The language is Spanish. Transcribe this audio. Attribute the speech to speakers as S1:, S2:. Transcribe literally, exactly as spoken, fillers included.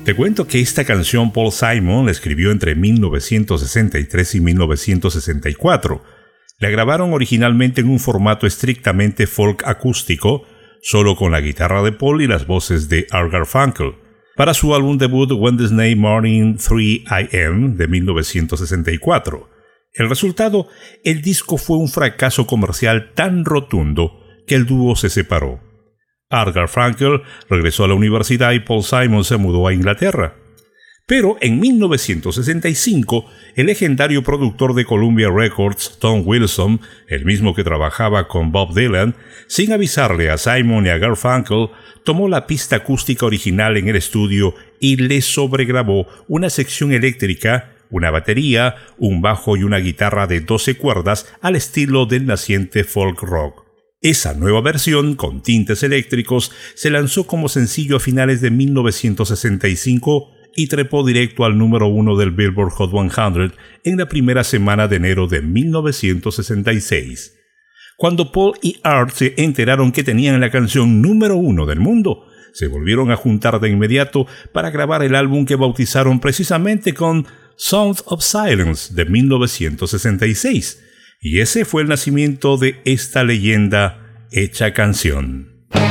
S1: Te cuento que esta canción Paul Simon la escribió entre mil novecientos sesenta y tres y mil novecientos sesenta y cuatro. La grabaron originalmente en un formato estrictamente folk acústico, solo con la guitarra de Paul y las voces de Art Garfunkel, para su álbum debut Wednesday Morning three a m de mil novecientos sesenta y cuatro. El resultado, el disco fue un fracaso comercial tan rotundo que el dúo se separó. Art Garfunkel regresó a la universidad y Paul Simon se mudó a Inglaterra. Pero en mil novecientos sesenta y cinco, el legendario productor de Columbia Records, Tom Wilson, el mismo que trabajaba con Bob Dylan, sin avisarle a Simon y a Garfunkel, tomó la pista acústica original en el estudio y le sobregrabó una sección eléctrica, una batería, un bajo y una guitarra de doce cuerdas al estilo del naciente folk rock. Esa nueva versión, con tintes eléctricos, se lanzó como sencillo a finales de mil novecientos sesenta y cinco y trepó directo al número uno del Billboard Hot cien en la primera semana de enero de mil novecientos sesenta y seis. Cuando Paul y Art se enteraron que tenían la canción número uno del mundo, se volvieron a juntar de inmediato para grabar el álbum que bautizaron precisamente con Sound of Silence de mil novecientos sesenta y seis, y ese fue el nacimiento de esta leyenda hecha canción.